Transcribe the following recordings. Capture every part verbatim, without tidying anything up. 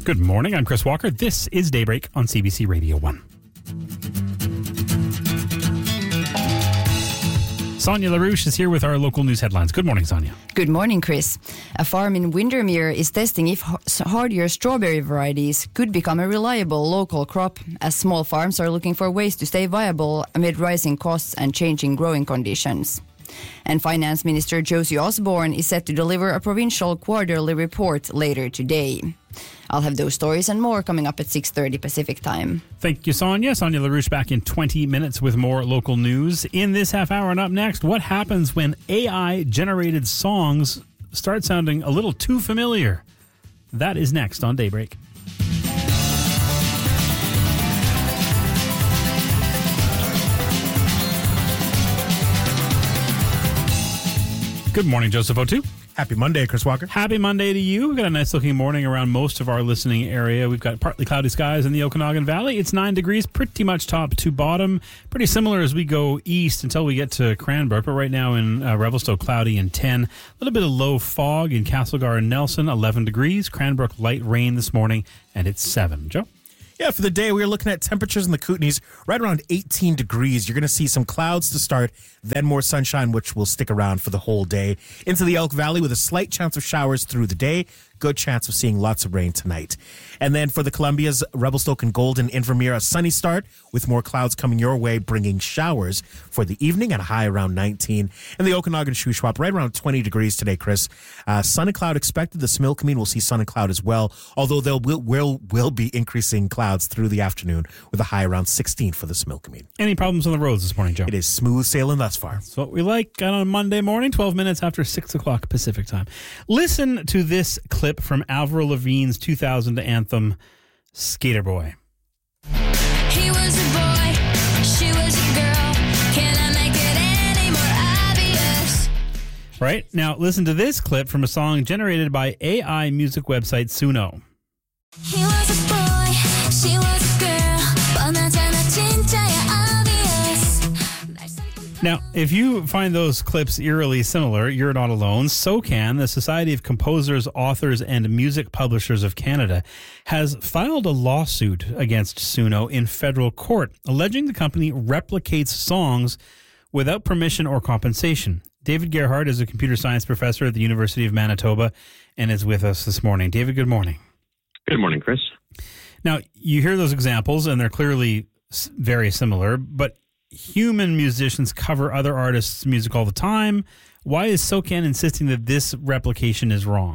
Good morning. I'm Chris Walker. This is Daybreak on C B C Radio one. Sonia LaRouche is here with our local news headlines. Good morning, Sonia. Good morning, Chris. A farm in Windermere is testing if hardier strawberry varieties could become a reliable local crop, as small farms are looking for ways to stay viable amid rising costs and changing growing conditions. And Finance Minister Josie Osborne is set to deliver a provincial quarterly report later today. I'll have those stories and more coming up at six thirty Pacific time. Thank you, Sonia. Sonia LaRouche back in twenty minutes with more local news. In this half hour and up next, what happens when A I-generated songs start sounding a little too familiar? That is next on Daybreak. Good morning, Joseph O'Toole. Happy Monday, Chris Walker. Happy Monday to you. We've got a nice looking morning around most of our listening area. We've got partly cloudy skies in the Okanagan Valley. It's nine degrees, pretty much top to bottom. Pretty similar as we go east until we get to Cranbrook. But right now in uh, Revelstoke, cloudy and ten. A little bit of low fog in Castlegar and Nelson, eleven degrees. Cranbrook, light rain this morning, and it's seven. Joe? Yeah, for the day, we are looking at temperatures in the Kootenays right around eighteen degrees. You're going to see some clouds to start, then more sunshine, which will stick around for the whole day. Into the Elk Valley with a slight chance of showers through the day. Good chance of seeing lots of rain tonight. And then for the Columbias, Revelstoke and Golden, Invermere, a sunny start with more clouds coming your way, bringing showers for the evening at a high around nineteen. And the Okanagan Shuswap right around twenty degrees today, Chris. Uh, sun and cloud expected. The Smilkameen will see sun and cloud as well, although there will, will, will be increasing clouds through the afternoon with a high around sixteen for the Smilkameen. Any problems on the roads this morning, Joe? It is smooth sailing thus far. That's what we like on a Monday morning, twelve minutes after six o'clock Pacific time. Listen to this clip from Avril Lavigne's two thousand anthem, Skater Boy. He was a boy, she was a girl. Can I make it any more obvious? Right? Now, listen to this clip from a song generated by A I music website Suno. He was a boy, she was a girl. 뻔하잖아 진짜야 obvious. Now, if you find those clips eerily similar, you're not alone. SOCAN, the Society of Composers, Authors, and Music Publishers of Canada, has filed a lawsuit against Suno in federal court, alleging the company replicates songs without permission or compensation. David Gerhardt is a computer science professor at the University of Manitoba and is with us this morning. David, good morning. Good morning, Chris. Now, you hear those examples, and they're clearly very similar, but human musicians cover other artists' music all the time. Why is SOCAN insisting that this replication is wrong?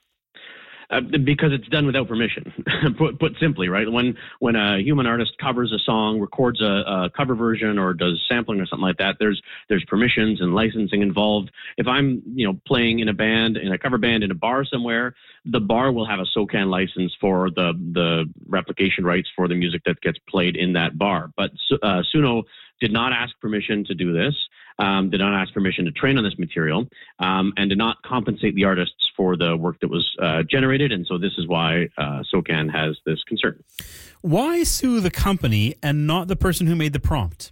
Uh, because it's done without permission. put, put simply, right? When when a human artist covers a song, records a, a cover version, or does sampling or something like that, there's there's permissions and licensing involved. If I'm you know playing in a band, in a cover band, in a bar somewhere, the bar will have a SOCAN license for the the replication rights for the music that gets played in that bar. But uh, Suno did not ask permission to do this. Um, did not ask permission to train on this material, um, and did not compensate the artists for the work that was uh, generated. And so this is why uh, SOCAN has this concern. Why sue the company and not the person who made the prompt?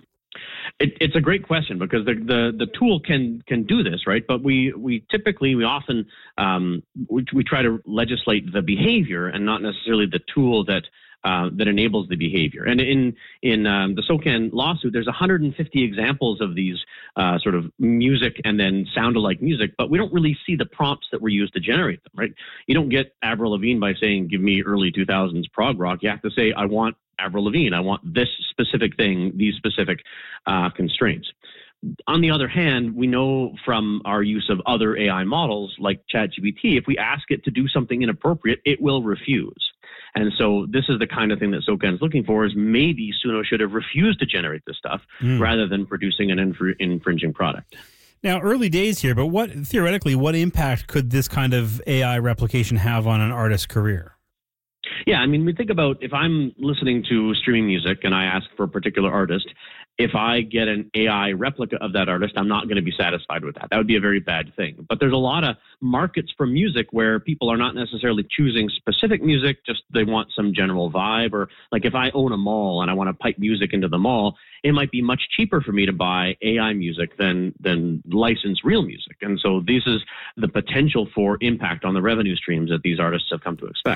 It, it's a great question because the, the the tool can can do this, right? But we we typically we often um, we, we try to legislate the behavior and not necessarily the tool that. Uh, that enables the behavior. And in in um, the SOCAN lawsuit, there's one hundred fifty examples of these uh, sort of music and then sound-alike music, but we don't really see the prompts that were used to generate them, right? You don't get Avril Lavigne by saying, give me early two thousands prog rock. You have to say, I want Avril Lavigne. I want this specific thing, these specific uh, constraints. On the other hand, we know from our use of other A I models like ChatGPT, if we ask it to do something inappropriate, it will refuse. And so this is the kind of thing that SOCAN is looking for, is maybe Suno should have refused to generate this stuff mm. rather than producing an infr- infringing product. Now, early days here, but what theoretically, what impact could this kind of A I replication have on an artist's career? Yeah, I mean, we think about if I'm listening to streaming music and I ask for a particular artist, if I get an A I replica of that artist, I'm not going to be satisfied with that. That would be a very bad thing. But there's a lot of markets for music where people are not necessarily choosing specific music, just they want some general vibe. Or like if I own a mall and I want to pipe music into the mall, it might be much cheaper for me to buy A I music than than license real music. And so this is the potential for impact on the revenue streams that these artists have come to expect.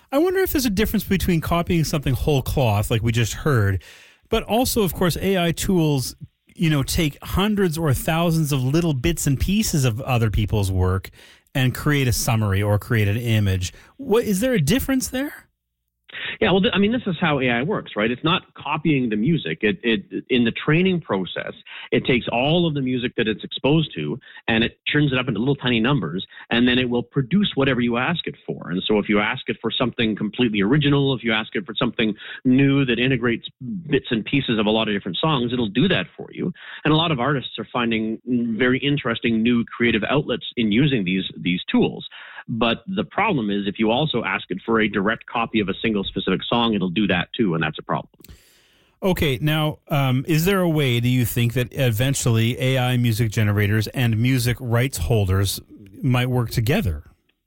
I wonder if there's a difference between copying something whole cloth, like we just heard, but also, of course, A I tools, you know, take hundreds or thousands of little bits and pieces of other people's work and create a summary or create an image. What, is there a difference there? Yeah, well, th- I mean, this is how A I works, right? It's not copying the music. It, it in the training process, it takes all of the music that it's exposed to and it turns it up into little tiny numbers, and then it will produce whatever you ask it for. And so if you ask it for something completely original, if you ask it for something new that integrates bits and pieces of a lot of different songs, it'll do that for you. And a lot of artists are finding very interesting new creative outlets in using these these tools. But the problem is, if you also ask it for a direct copy of a single specific song, it'll do that too, and that's a problem. Okay, now, um, is there a way, do you think, that eventually A I music generators and music rights holders might work together?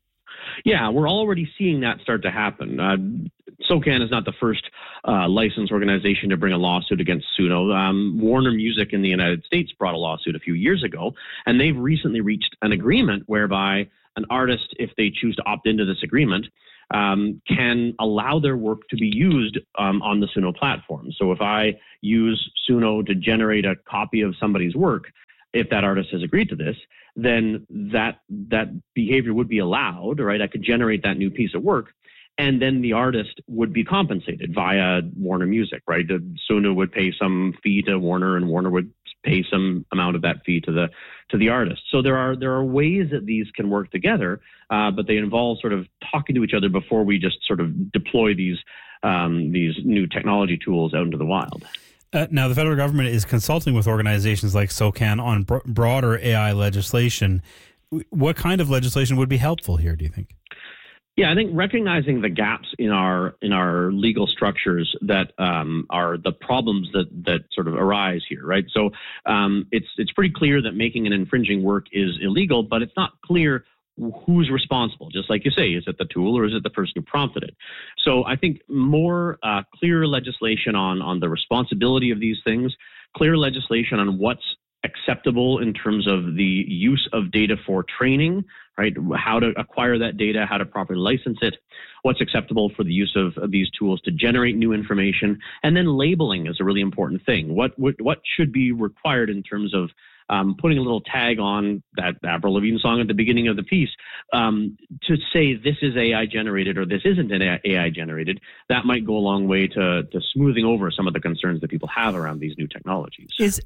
Yeah, we're already seeing that start to happen. Uh, SOCAN is not the first uh, licensed organization to bring a lawsuit against Suno. Um, Warner Music in the United States brought a lawsuit a few years ago, and they've recently reached an agreement whereby an artist, if they choose to opt into this agreement, um, can allow their work to be used um, on the Suno platform. So if I use Suno to generate a copy of somebody's work, if that artist has agreed to this, then that that behavior would be allowed, right? I could generate that new piece of work, and then the artist would be compensated via Warner Music, right? The Suno would pay some fee to Warner, and Warner would pay some amount of that fee to the to the artist. So there are there are ways that these can work together, uh, but they involve sort of talking to each other before we just sort of deploy these um, these new technology tools out into the wild. Uh, now, the federal government is consulting with organizations like SOCAN on bro- broader A I legislation. What kind of legislation would be helpful here, do you think? Yeah, I think recognizing the gaps in our in our legal structures that um, are the problems that that sort of arise here, right? So um, it's it's pretty clear that making an infringing work is illegal, but it's not clear who's responsible. Just like you say, is it the tool or is it the person who prompted it? So I think more uh, clear legislation on on the responsibility of these things, clear legislation on what's acceptable in terms of the use of data for training, right? How to acquire that data, how to properly license it, what's acceptable for the use of, of these tools to generate new information, and then labeling is a really important thing. What what, what should be required in terms of um, putting a little tag on that Avril Lavigne song at the beginning of the piece um, to say this is A I generated or this isn't an A I generated? That might go a long way to, to smoothing over some of the concerns that people have around these new technologies. Is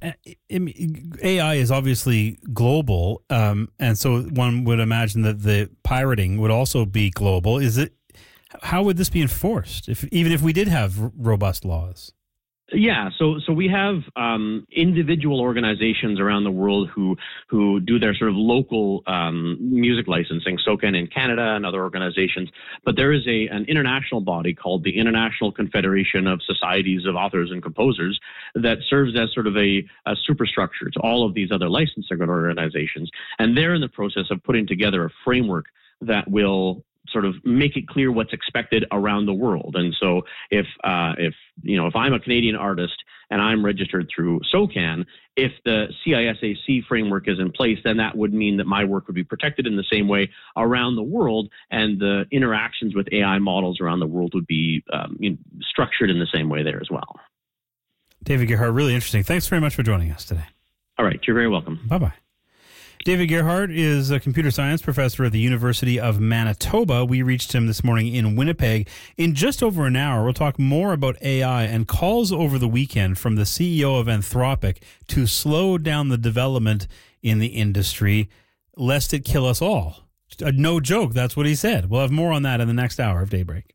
A I is obviously global, um, and so one would imagine that the pirating would also be global. Is it? How would this be enforced, if even if we did have r- robust laws? Yeah, so so we have um, individual organizations around the world who who do their sort of local um, music licensing, SOCAN in Canada and other organizations. But there is a an international body called the International Confederation of Societies of Authors and Composers that serves as sort of a, a superstructure to all of these other licensing organizations. And they're in the process of putting together a framework that will sort of make it clear what's expected around the world. And so if, uh, if you know, if I'm a Canadian artist and I'm registered through SOCAN, if the C I S A C framework is in place, then that would mean that my work would be protected in the same way around the world, and the interactions with A I models around the world would be um, you know, structured in the same way there as well. David Gerhardt, really interesting. Thanks very much for joining us today. All right, you're very welcome. Bye-bye. David Gerhardt is a computer science professor at the University of Manitoba. We reached him this morning in Winnipeg. In just over an hour, we'll talk more about A I and calls over the weekend from the C E O of Anthropic to slow down the development in the industry, lest it kill us all. No joke, that's what he said. We'll have more on that in the next hour of Daybreak.